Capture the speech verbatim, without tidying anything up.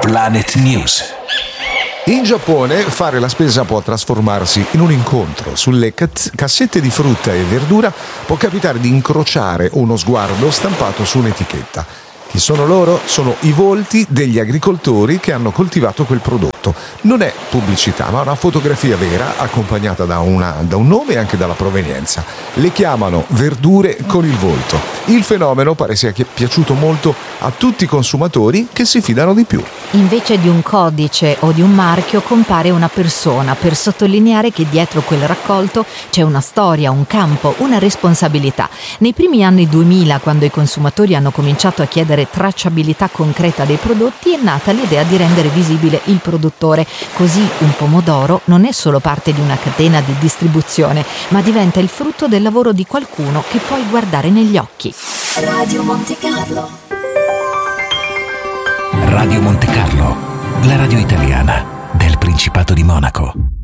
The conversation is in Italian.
Planet News. In Giappone fare la spesa può trasformarsi in un incontro. Sulle cassette di frutta e verdura può capitare di incrociare uno sguardo stampato su un'etichetta. Chi sono loro? Sono i volti degli agricoltori che hanno coltivato quel prodotto. Non è pubblicità, ma una fotografia vera accompagnata da, una, da un nome e anche dalla provenienza. Le chiamano verdure con il volto. Il fenomeno pare sia piaciuto molto a tutti i consumatori che si fidano di più. Invece di un codice o di un marchio compare una persona per sottolineare che dietro quel raccolto c'è una storia, un campo, una responsabilità. Nei primi anni duemila, quando i consumatori hanno cominciato a chiedere tracciabilità concreta dei prodotti, è nata l'idea di rendere visibile il produttore. Così un pomodoro non è solo parte di una catena di distribuzione, ma diventa il frutto del lavoro di qualcuno che puoi guardare negli occhi. Radio Monte Carlo. Radio Monte Carlo, la radio italiana del Principato di Monaco.